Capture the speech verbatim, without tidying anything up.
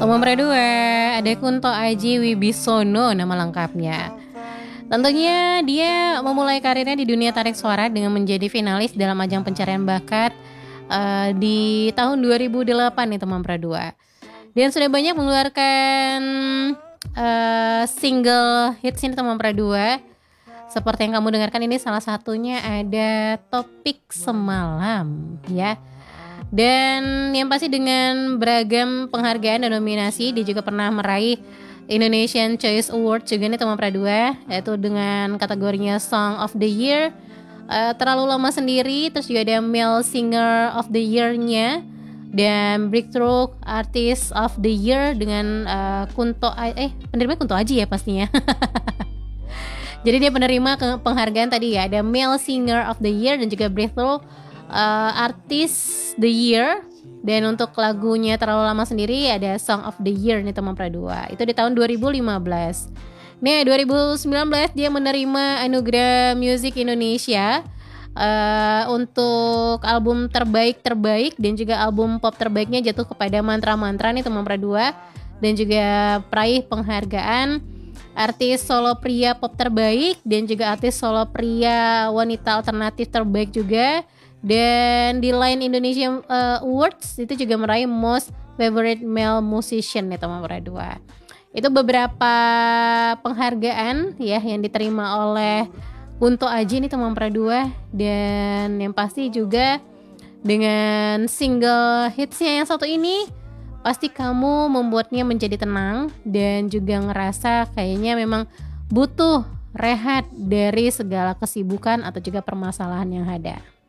Nomor dua, ada Kunto Aji Wibisono nama lengkapnya. Tentunya dia memulai karirnya di dunia tarik suara dengan menjadi finalis dalam ajang pencarian bakat uh, di tahun dua ribu delapan nih teman Pradua. Dan sudah banyak mengeluarkan uh, single hits ini teman Pradua. Seperti yang kamu dengarkan ini salah satunya ada Topik Semalam ya. Dan yang pasti dengan beragam penghargaan dan nominasi, dia juga pernah meraih Indonesian Choice Award juga nih teman Pradua, yaitu dengan kategorinya Song of the Year, uh, Terlalu Lama Sendiri, terus juga ada Male Singer of the Year-nya, dan Breakthrough Artist of the Year dengan uh, Kunto eh penerima Kunto Aji ya pastinya. Jadi dia penerima ke penghargaan tadi ya, ada Male Singer of the Year dan juga Breakthrough uh, Artist the Year. Dan untuk lagunya Terlalu Lama Sendiri ada Song of the Year nih teman Pradua. Itu di tahun dua ribu lima belas. Nih dua ribu sembilan belas dia menerima Anugerah Music Indonesia uh, untuk album terbaik-terbaik dan juga album pop terbaiknya jatuh kepada Mantra Mantra nih teman Pradua. Dan juga peraih penghargaan artis solo pria pop terbaik dan juga artis solo pria wanita alternatif terbaik juga. Dan di Line Indonesia uh, Awards itu juga meraih Most Favorite Male Musician nih teman Pradua. Itu beberapa penghargaan ya yang diterima oleh Kunto Aji nih teman Pradua. Dan yang pasti juga dengan single hitsnya yang satu ini pasti kamu membuatnya menjadi tenang dan juga ngerasa kayaknya memang butuh rehat dari segala kesibukan atau juga permasalahan yang ada.